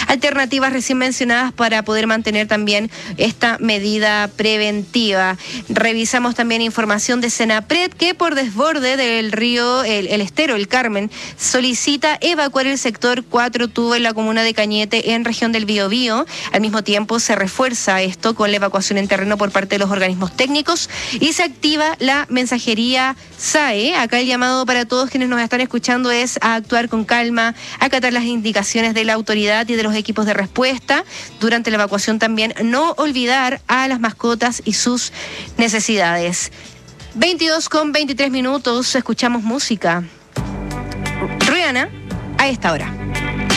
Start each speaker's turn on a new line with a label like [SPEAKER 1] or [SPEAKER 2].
[SPEAKER 1] alternativas recién mencionadas para poder mantener también esta medida preventiva. Revisamos también información de Senapred, que por desborde del río, el estero, el Carmen, solicita evacuar el sector 4 Tubo en la comuna de Cañete, en región del Biobío. Al mismo tiempo se refuerza esto con la evacuación en terreno por parte de los organismos técnicos y se activa la mensajería SAE. Acá el llamado para todos quienes nos están escuchando es a actuar con calma, acatar las indicaciones de la autoridad y de los equipos de respuesta. Durante la evacuación también no olvidar a las mascotas y sus necesidades. 22:23, escuchamos música. Rihanna a esta hora.